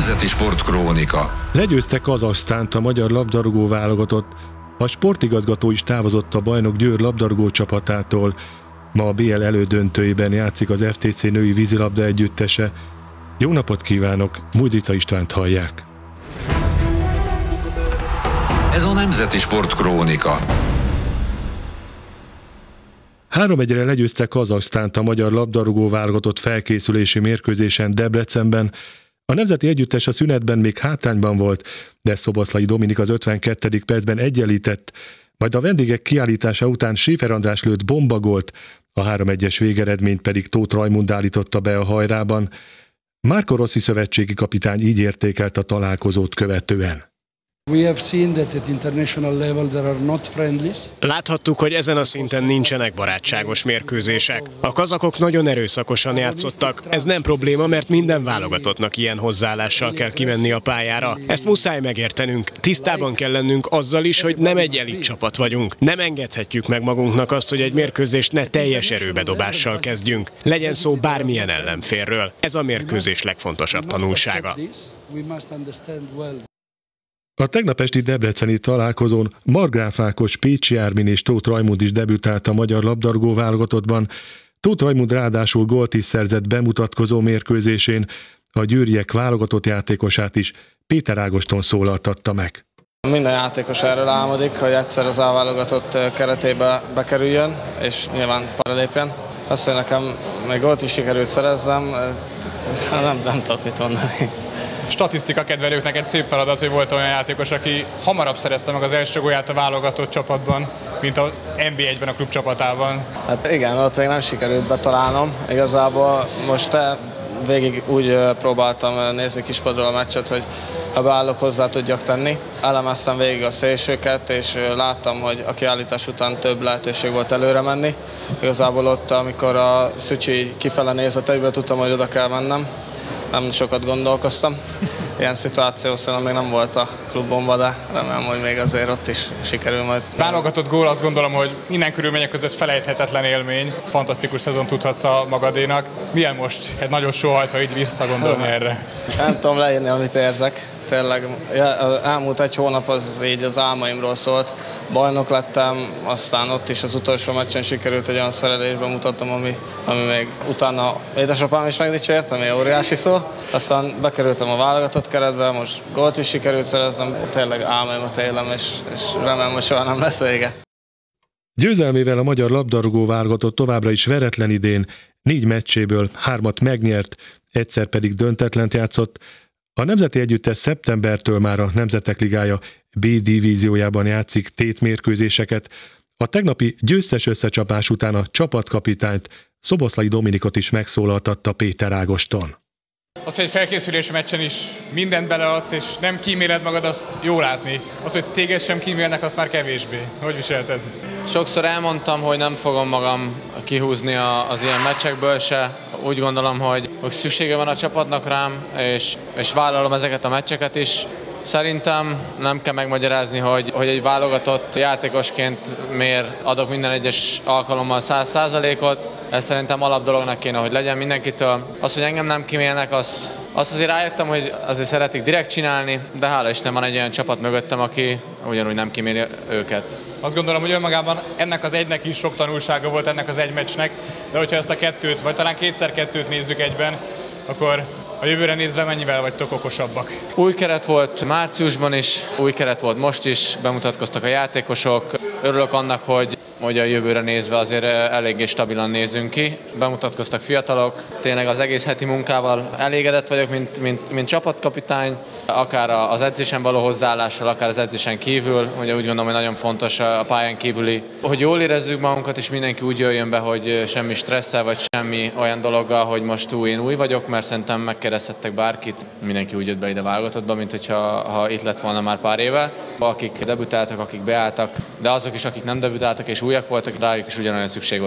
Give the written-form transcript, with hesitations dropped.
Nemzeti Sportkrónika. Legyőzte Kazahsztánt a magyar labdarúgó válogatott. A sportigazgató is távozott a bajnok Győr labdarúgó csapatától. Ma a BL elődöntőjében játszik az FTC női vízilabda együttese. Jó napot kívánok, Mújdrica Istvánt hallják. Ez a Nemzeti Sportkrónika. 3-1-re legyőzte Kazahsztánt a magyar labdarúgó válogatott felkészülési mérkőzésen Debrecenben. A nemzeti együttes a szünetben még hátrányban volt, de Szoboszlai Dominik az 52. percben egyenlített, majd a vendégek kiállítása után Schäfer András lőtt bombagolt, a 3-1-es végeredményt pedig Tóth Rajmund állította be a hajrában. Marco Rossi szövetségi kapitány így értékelt a találkozót követően. Láthattuk, hogy ezen a szinten nincsenek barátságos mérkőzések. A kazakok nagyon erőszakosan játszottak. Ez nem probléma, mert minden válogatottnak ilyen hozzáállással kell kimenni a pályára. Ezt muszáj megértenünk. Tisztában kell lennünk azzal is, hogy nem egy elit csapat vagyunk. Nem engedhetjük meg magunknak azt, hogy egy mérkőzést ne teljes erőbedobással kezdjünk. Legyen szó bármilyen ellenfélről. Ez a mérkőzés legfontosabb tanulsága. A tegnap esti debreceni találkozón Margráf Ákos, Pécsi Ármin és Tóth Rajmund is debütált a magyar labdarúgó válogatottban. Tóth Rajmund ráadásul gólt is szerzett bemutatkozó mérkőzésén, a győriek válogatott játékosát is Péter Ágoston szólaltatta meg. Minden játékos erről álmodik, hogy egyszer az A-válogatott keretébe bekerüljön, és nyilván paralépjen. Azt, hogy nekem még gólt is sikerült szerezzem, nem tudok mit mondani. Statisztika kedvelőknek egy szép feladat, hogy volt olyan játékos, aki hamarabb szerezte meg az első gólját a válogatott csapatban, mint az NB1-ben a klub csapatában. Hát igen, ott még nem sikerült betalálnom. Igazából most végig úgy próbáltam nézni kispadról a meccset, hogy ha beállok, hozzá tudjak tenni. Elemeztem végig a szélsőket, és láttam, hogy a kiállítás után több lehetőség volt előre menni. Igazából ott, amikor a Szücsi kifele nézett, egyből tudtam, hogy oda kell mennem. Nem sokat gondolkoztam. Ilyen szituáció szerintem még nem volt a klubomban, de remélem, hogy még azért ott is sikerül majd. Válogatott gól, azt gondolom, hogy minden körülmények között felejthetetlen élmény. Fantasztikus szezon tudhatsz a magadénak. Milyen most egy nagyon sóhajt, ha így visszagondolni erre? Nem tudom leírni, amit érzek. Tényleg elmúlt egy hónap az így az álmaimról szólt. Bajnok lettem, aztán ott is az utolsó meccsen sikerült egy olyan szerelésbe mutatnom, ami még utána édesapám is megdicsért, ami óriási szó. Aztán bekerültem a válogatott keretbe, most gólt is sikerült szereznem. Tényleg álmaimat élem, és remélem, hogy soha nem lesz vége. Győzelmével a magyar labdarúgó válogatott továbbra is veretlen idén, 4 meccséből 3-at megnyert, egyszer pedig döntetlent játszott. A nemzeti együttes szeptembertől már a Nemzetek Ligája B divíziójában játszik tétmérkőzéseket. A tegnapi győztes összecsapás után a csapatkapitányt, Szoboszlai Dominikot is megszólaltatta Péter Ágoston. Az, hogy egy felkészülési meccsen is mindent beleadsz, és nem kíméled magad, azt jó látni. Az, hogy téged sem kímélnek, azt már kevésbé. Hogy viselted? Sokszor elmondtam, hogy nem fogom magam kihúzni az ilyen meccsekből se. Úgy gondolom, hogy szüksége van a csapatnak rám, és vállalom ezeket a meccseket is. Szerintem nem kell megmagyarázni, hogy egy válogatott játékosként miért adok minden egyes alkalommal 100%-ot. Ez szerintem alapdolognak kéne, hogy legyen mindenkitől. Az, hogy engem nem kímélnek, azt azért rájöttem, hogy azért szeretik direkt csinálni, de hála Isten van egy olyan csapat mögöttem, aki ugyanúgy nem kíméli őket. Azt gondolom, hogy önmagában ennek az egynek is sok tanulsága volt, ennek az egy meccsnek, de hogyha ezt a kettőt, vagy talán 2x2-t nézzük egyben, akkor a jövőre nézve mennyivel vagytok okosabbak? Új keret volt márciusban is, új keret volt most is, bemutatkoztak a játékosok. Örülök annak, hogy a jövőre nézve azért eléggé stabilan nézünk ki. Bemutatkoztak fiatalok, tényleg az egész heti munkával elégedett vagyok, mint csapatkapitány, akár az edzésen való hozzáállással, akár az edzésen kívül. Ugye úgy gondolom, hogy nagyon fontos a pályán kívüli, hogy jól érezzük magunkat, és mindenki úgy jöjjön be, hogy semmi stresszel, vagy semmi olyan dologgal, hogy most én új vagyok, mert szerintem megkérdezhettek bárkit, mindenki úgy jött be ide válogatottba, mint hogyha itt lett volna már pár éve. Akik debütáltak, akik beálltak, de azok is, akik nem debütáltak és újak voltak, rájuk is ugyanolyan szükség volt.